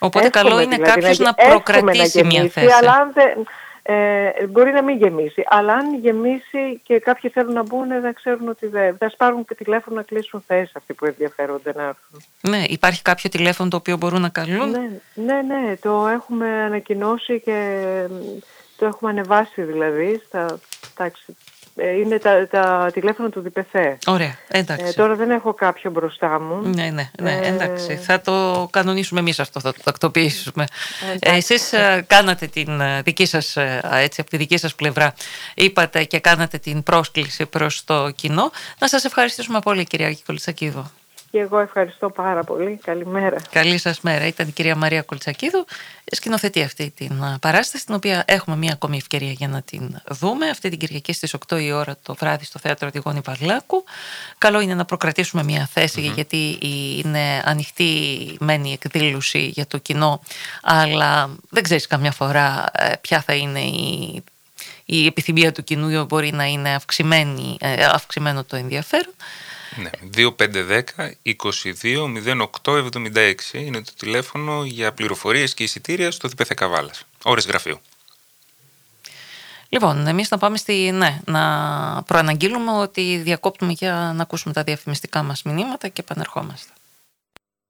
Οπότε καλό είναι δηλαδή, κάποιος να προκρατήσει μια θέση. Αλλά αν μπορεί να μην γεμίσει. Αλλά αν γεμίσει και κάποιοι θέλουν να μπουν, δεν ξέρουν ότι δεν. Θα σπάρουν και τηλέφωνο να κλείσουν θέσεις αυτοί που ενδιαφέρονται να έρθουν. Ναι, υπάρχει κάποιο τηλέφωνο το οποίο μπορούν να καλούν? Ναι, το έχουμε ανακοινώσει και το έχουμε ανεβάσει δηλαδή είναι τα τηλέφωνα του ΔΠΘ. Ωραία, εντάξει. Τώρα δεν έχω κάποιο μπροστά μου. Ναι, εντάξει. Θα το κανονίσουμε εμείς αυτό, θα το τακτοποιήσουμε. Εσείς κάνατε την δική σας, έτσι, από τη δική σας πλευρά, είπατε και κάνατε την πρόσκληση προς το κοινό. Να σας ευχαριστήσουμε πολύ, κυρία Κολτσακίδου. Και εγώ ευχαριστώ πάρα πολύ. Καλημέρα. Καλή σας μέρα. Ήταν η κυρία Μαρία Κολτσακίδου, σκηνοθετεί αυτή την παράσταση, την οποία έχουμε μία ακόμη ευκαιρία για να την δούμε αυτή την Κυριακή στις 8 η ώρα το βράδυ στο Θέατρο Αντιγόνη Παρλάκου. Καλό είναι να προκρατήσουμε μία θέση, γιατί είναι ανοιχτή εκδήλωση για το κοινό, αλλά δεν ξέρεις καμιά φορά ποια θα είναι η επιθυμία του κοινού, μπορεί να είναι αυξημένο το ενδιαφέρον. Ναι, 2510-22-08-76 είναι το τηλέφωνο για πληροφορίες και εισιτήρια στο ΔΠΘ Καβάλας. Ώρες γραφείου. Λοιπόν, εμείς να πάμε να προαναγγείλουμε ότι διακόπτουμε για να ακούσουμε τα διαφημιστικά μας μηνύματα και επανερχόμαστε.